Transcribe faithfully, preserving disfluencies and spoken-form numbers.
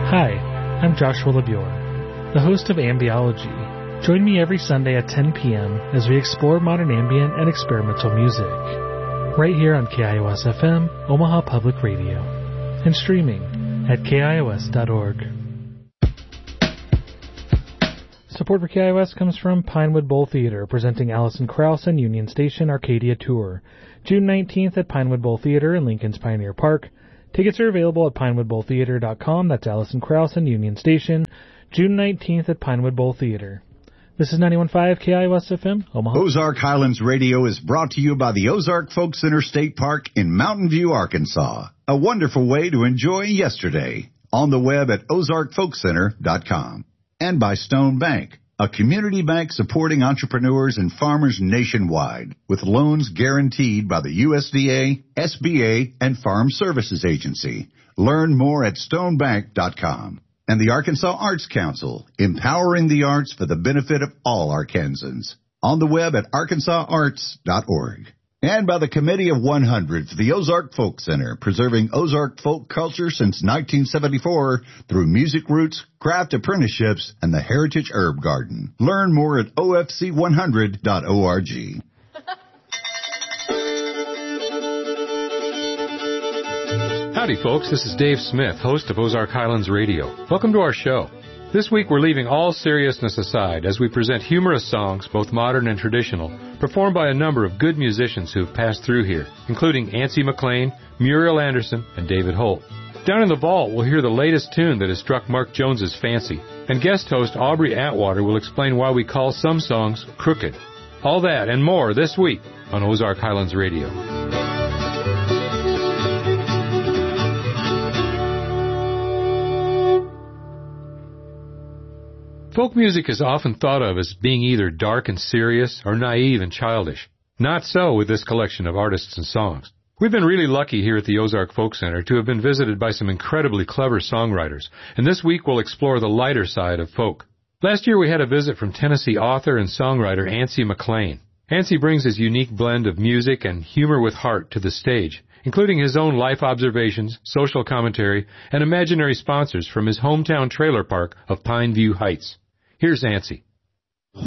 Hi, I'm Joshua LeBure, the host of Ambiology. Join me every Sunday at ten p.m. as we explore modern ambient and experimental music, right here on K I O S F M, Omaha Public Radio, and streaming at K I O S dot org. Support for K I O S comes from Pinewood Bowl Theater, presenting Alison Krauss and Union Station Arcadia Tour, June nineteenth at Pinewood Bowl Theater in Lincoln's Pioneer Park. Tickets are available at pinewood bowl theater dot com. That's Alison Krauss and Union Station, June nineteenth at Pinewood Bowl Theater. This is ninety-one point five K I O S F M, Omaha. Ozark Highlands Radio is brought to you by the Ozark Folk Center State Park in Mountain View, Arkansas. A wonderful way to enjoy yesterday. On the web at ozark folk center dot com. And by Stone Bank, a community bank supporting entrepreneurs and farmers nationwide, with loans guaranteed by the U S D A, S B A, and Farm Services Agency. Learn more at stone bank dot com. And the Arkansas Arts Council, empowering the arts for the benefit of all Arkansans. On the web at arkansas arts dot org. And by the Committee of one hundred for the Ozark Folk Center, preserving Ozark folk culture since nineteen seventy-four through music roots, craft apprenticeships, and the Heritage Herb Garden. Learn more at O F C one hundred dot org. Howdy, folks. This is Dave Smith, host of Ozark Highlands Radio. Welcome to our show. This week we're leaving all seriousness aside as we present humorous songs, both modern and traditional, performed by a number of good musicians who have passed through here, including Antsy McLean, Muriel Anderson, and David Holt. Down in the vault, we'll hear the latest tune that has struck Mark Jones's fancy, and guest host Aubrey Atwater will explain why we call some songs crooked. All that and more this week on Ozark Highlands Radio. Folk music is often thought of as being either dark and serious or naive and childish. Not so with this collection of artists and songs. We've been really lucky here at the Ozark Folk Center to have been visited by some incredibly clever songwriters, and this week we'll explore the lighter side of folk. Last year we had a visit from Tennessee author and songwriter Antsy McLean. Antsy brings his unique blend of music and humor with heart to the stage, including his own life observations, social commentary, and imaginary sponsors from his hometown trailer park of Pine View Heights. Here's Antsy.